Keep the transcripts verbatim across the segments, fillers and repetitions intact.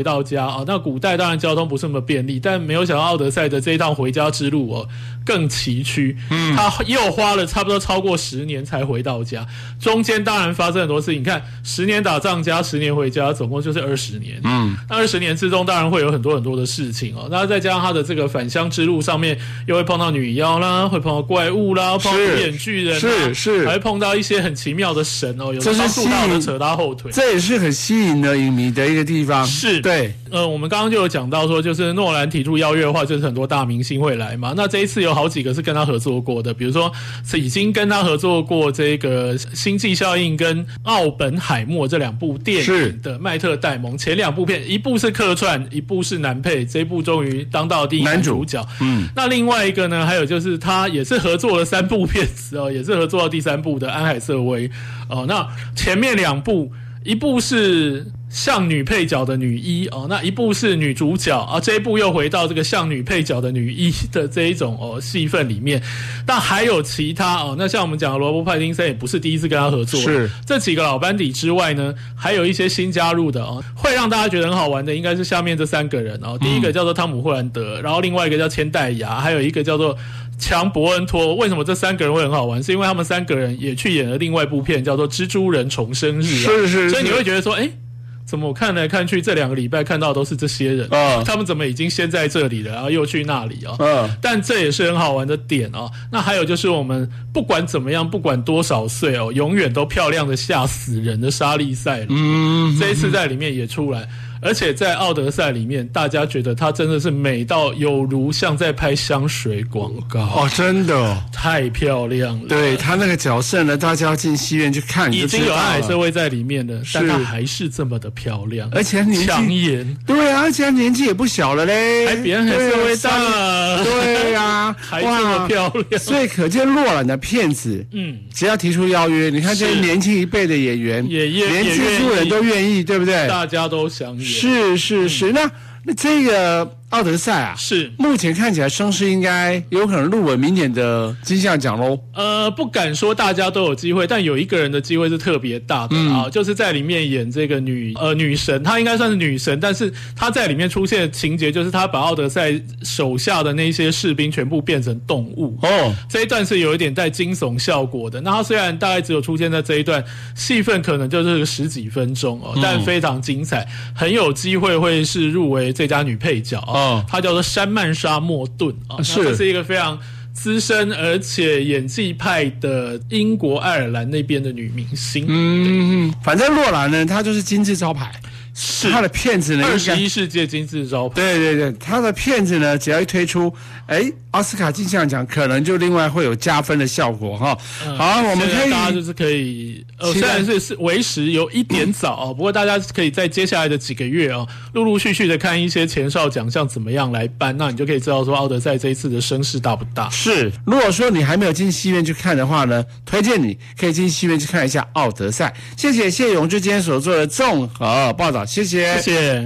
到家啊。那古代当然交通不是那么便利，但没有想到奥德赛的这一趟回家之路哦更崎岖，嗯，他又花了差不多超过十年才回到家，中间当然发生很多事情。你看，十年打仗加十年回家，总共就是二十年。嗯，那二十年之中当然会有很多很多的事情哦。那再加上他的这个返乡之路上面，又会碰到女妖啦，会碰到怪物啦，碰到独眼巨人啦， 是是， 还会碰到一些很奇妙的神哦，有的帮助他，有的扯他后腿， 这也是很吸引的影迷的一个地方。 是，对，呃，我们刚刚就有讲到说，就是诺兰提出邀约的话，就是很多大明星会来嘛。那这一次有好几个是跟他合作过的，比如说是已经跟他合作过这个《星际效应》跟《奥本海默》这两部电影的麦特戴蒙，前两部片一部是客串，一部是男配，这一部终于当到第一男主角。嗯，那另外一个呢，还有就是他也是合作了三部片子哦，也是合作到第三部的安海瑟薇哦。那前面两部，一部是像女配角的女一哦，那一部是女主角啊，这一部又回到这个像女配角的女一的这一种哦戏份里面。但还有其他哦，那像我们讲的罗伯·派丁森也不是第一次跟他合作， 是这几个老班底之外呢，还有一些新加入的哦，会让大家觉得很好玩的，应该是下面这三个人哦。第一个叫做汤姆·霍兰德，然后另外一个叫千代雅，还有一个叫做强·伯恩托。为什么这三个人会很好玩？是因为他们三个人也去演了另外一部片，叫做《蜘蛛人重生日》啊。 是是是， 所以你会觉得说，哎，怎么我看来看去这两个礼拜看到都是这些人啊？他们怎么已经先在这里了，然后又去那里啊？嗯，但这也是很好玩的点啊。那还有就是我们不管怎么样，不管多少岁哦，永远都漂亮的吓死人的莎莉赛罗，嗯，这一次在里面也出来。而且在奥德赛里面，大家觉得她真的是美到有如像在拍香水广告哦，真的、哦、 太漂亮了。 对，她那个角色呢，大家要进戏院去看， 已经有安海瑟薇在里面了，但她还是这么的漂亮， 而且年纪抢眼。 对啊，而且年纪也不小了嘞， 还比安海瑟薇大。 对啊， 还这么漂亮， 所以可见诺兰的片子，嗯，只要提出邀约，你看这些年轻一辈的演员， 也连蜘蛛人都愿意，对不对？ 大家都想演。 是是是，嗯、那那这个奥德赛啊， 是目前看起来声势应该有可能入围明年的金像奖喽。 呃，不敢说大家都有机会，但有一个人的机会是特别大的、嗯、啊，就是在里面演这个女呃女神，她应该算是女神，但是她在里面出现的情节就是她把奥德赛手下的那些士兵全部变成动物哦，这一段是有一点带惊悚效果的。那她虽然大概只有出现在这一段戏份，可能就是十几分钟哦，但非常精彩，很有机会会是入围最佳女配角哦。哦，她叫做山曼莎莫顿啊，是这是一个非常资深而且演技派的英国爱尔兰那边的女明星。 嗯，反正诺兰呢，她就是金字招牌。是他的片子呢， 二十一世纪金字招牌。 对对对，他的片子呢，只要一推出，哎，奥斯卡金像奖可能就另外会有加分的效果哈。嗯、好，我们可以大家就是可以，呃，虽然是是为时有一点早哦，不过大家可以在接下来的几个月哦，陆陆续续的看一些前哨奖项怎么样来颁，那你就可以知道说奥德赛这一次的声势大不大。 是，如果说你还没有进戏院去看的话呢，推荐你可以进戏院去看一下奥德赛。谢谢谢永志今天所做的综合报道。谢谢， 谢谢。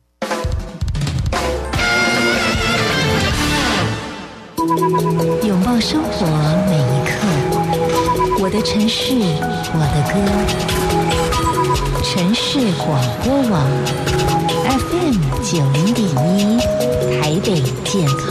拥抱生活每一刻，我的城市，我的歌。城市广播网 F M 九零点一，台北健康。